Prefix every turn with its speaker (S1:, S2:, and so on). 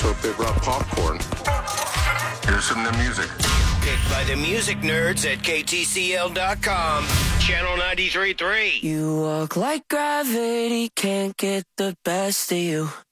S1: so if they brought popcorn.
S2: Here's some new music.
S3: Picked by the music nerds at KTCL.com. Channel 93.3.
S4: You walk like gravity, can't get the best of you.